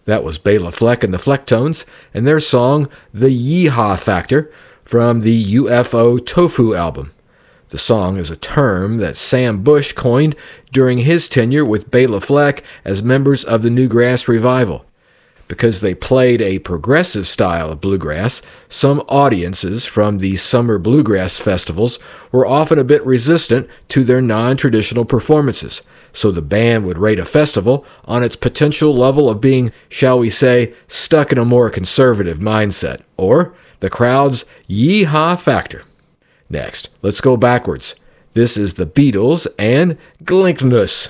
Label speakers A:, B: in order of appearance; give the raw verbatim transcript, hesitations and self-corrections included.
A: That was Bela Fleck and the Flecktones and their song The Yeehaw Factor from the U F O Tofu album. The song is a term that Sam Bush coined during his tenure with Bela Fleck as members of the Newgrass Revival. Because they played a progressive style of bluegrass, some audiences from the summer bluegrass festivals were often a bit resistant to their non-traditional performances, so the band would rate a festival on its potential level of being, shall we say, stuck in a more conservative mindset, or the crowd's yeehaw factor. Next, let's go backwards. This is the Beatles and Glynknus.